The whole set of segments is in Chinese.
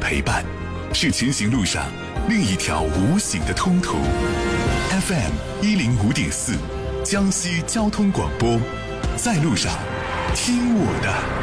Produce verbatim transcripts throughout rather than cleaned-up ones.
陪伴，是前行路上另一条无形的通途。F M 一零五点四，江西交通广播，在路上，听我的。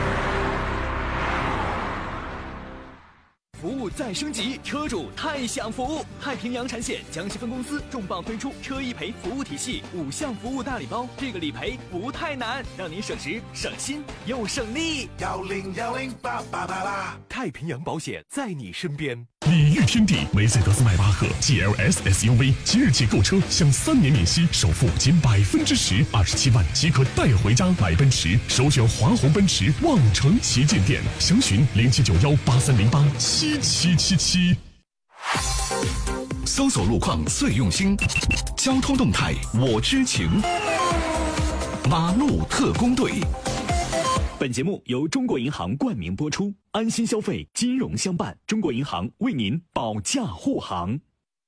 服务再升级，车主太享福！太平洋产险江西分公司重磅推出车易赔服务体系五项服务大礼包，这个理赔不太难，让您省时省心又省力。 幺零幺零八八八八， 太平洋保险在你身边。 礼遇天地，梅赛德斯迈巴赫 G L S S U V 即日起购车享三年免息，首付仅百分之十，二十七万即可带回家。买奔驰首选华虹奔驰望城旗舰店，详询零七九幺八三零八七七七七。 搜索路况最用心，交通动态我知情。马路特工队。 本节目由中国银行冠名播出，安心消费，金融相伴。中国银行为您保驾护航。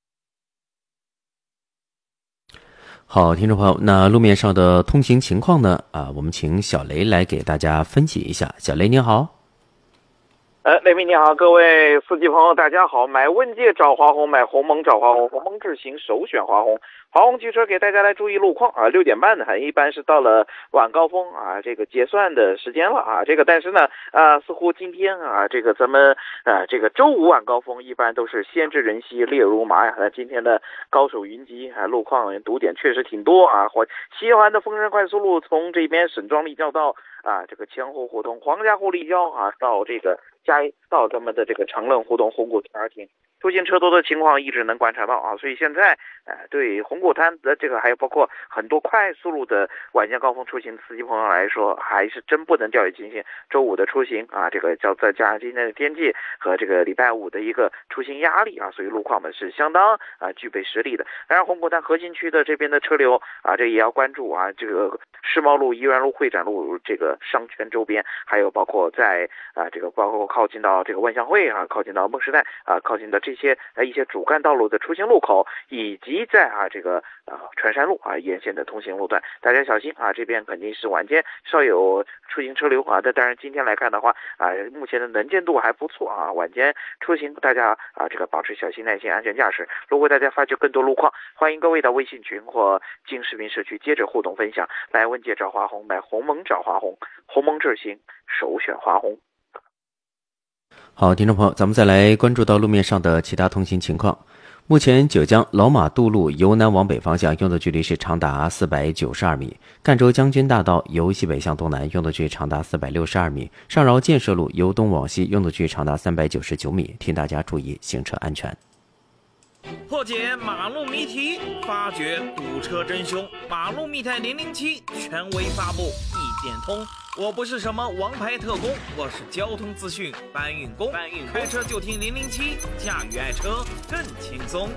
好，听众朋友，那路面上的通行情况呢？啊，我们请小雷来给大家分析一下。小雷您好。 呃，雷鸣你好，各位司机朋友大家好。买问界找华虹，买鸿蒙找华虹，鸿蒙智行首选华虹。华虹汽车给大家来注意路况啊，六点半呢，一般是到了晚高峰啊，这个结算的时间了啊，这个但是呢，啊，似乎今天啊，这个咱们啊，这个周五晚高峰一般都是先知人稀，烈如麻呀。那今天的高手云集啊，路况堵点确实挺多啊。西环的丰润快速路从这边沈庄立交道啊，这个前后互通，黄家湖立交啊，到这个嘉到咱们的这个长乐互动红谷二厅。出行车多的情况一直能观察到啊，所以现在呃对红谷滩的这个还有包括很多快速路的晚间高峰出行司机朋友来说，还是真不能掉以轻心。周五的出行啊，这个叫再加上今天的天气和这个礼拜五的一个出行压力啊，所以路况们是相当啊具备实力的。当然红谷滩核心区的这边的车流啊，这也要关注啊，这个世贸路、怡园路、会展路这个商圈周边，还有包括在啊这个包括靠近到这个万象汇啊，靠近到梦时代啊，靠近到这些呃一些主干道路的出行路口，以及在啊这个呃船山路啊沿线的通行路段，大家小心啊，这边肯定是晚间稍有出行车流啊。但当然今天来看的话啊，目前的能见度还不错啊，晚间出行大家啊这个保持小心耐心，安全驾驶。如果大家发觉更多路况，欢迎各位到微信群或经视频社区接着互动分享。买问界找华虹，买鸿蒙找华虹，鸿蒙智行首选华虹。 好，听众朋友，咱们再来关注到路面上的其他通行情况。目前九江老马渡路由南往北方向用的距离是长达四百九十二米，赣州将军大道由西北向东南用的距离长达四百六十二米，上饶建设路由东往西用的距离长达三百九十九米，请大家注意行车安全。 破解马路谜题，发掘堵车真凶。马路密探零零七权威发布，一点通。我不是什么王牌特工，我是交通资讯搬运工。搬运开车就听零零七，驾驭爱车更轻松。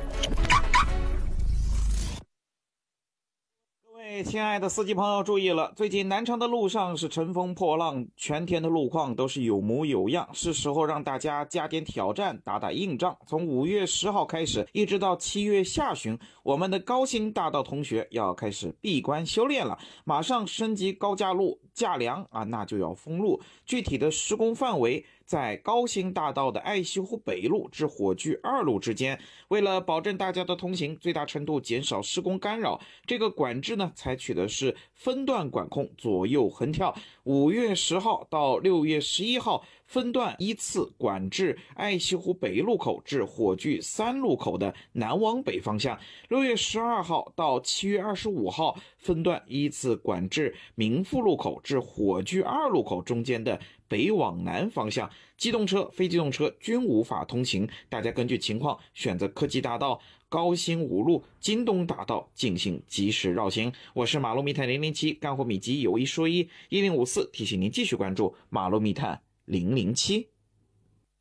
各位亲爱的司机朋友注意了，最近南昌的路上是乘风破浪，全天的路况都是有模有样，是时候让大家加点挑战，打打硬仗。从五月十号开始一直到七月下旬，我们的高新大道同学要开始闭关修炼了，马上升级高架路架梁啊，那就要封路。具体的施工范围在高新大道的爱西湖北路至火炬二路之间。为了保证大家的通行，最大程度减少施工干扰，这个管制呢采取的是分段管控，左右横跳。五月十号到六月十一号分段依次管制爱西湖北路口至火炬三路口的南往北方向，六月十二号到七月二十五号分段依次管制民富路口至火炬二路口中间的北往南方向，机动车、非机动车均无法通行，大家根据情况选择科技大道、高新五路、京东大道进行及时绕行。我是马路密探零零七，干货秘籍有一说一，一零五四提醒您继续关注马路密探零零七。